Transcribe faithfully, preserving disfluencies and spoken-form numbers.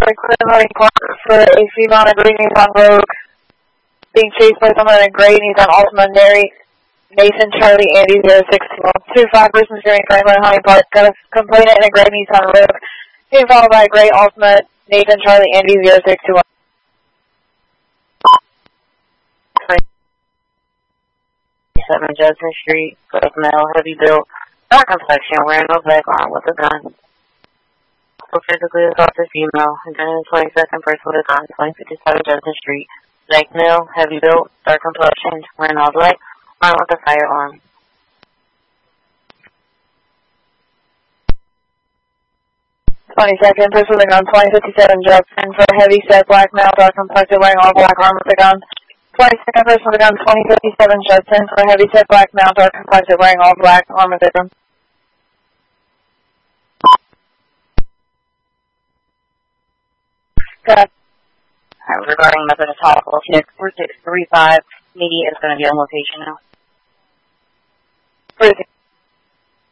Clinton Hunting Park for a female in a green Nissan Rogue being chased by someone in a gray Nissan Altima. Mary, Nathan, Charlie, Andy, zero six two one. Two five persons during Franklin Hunting Park. Got a complainant in a gray Nissan Rogue being followed by a gray Altima. Nathan, Charlie, Andy, zero six two one. seven Judson Street, black male, heavy built, dark complexion, wearing no black arm with a gun. So physically assaulted female, and then the twenty-second person with a gun, twenty fifty-seven Judson Street, black male, heavy built, dark complexion, wearing all black, armed with a firearm. twenty-second person with a gun, twenty fifty-seven Judson for a heavy set, black male, dark complexion, wearing all black, armed with a gun. twenty-second person with a gun, twenty fifty-seven Judson for a heavy set, black male, dark complexion, wearing all black, armed with a gun. Good. Alright, regarding method of talk, four six three five, media is going to be on location now.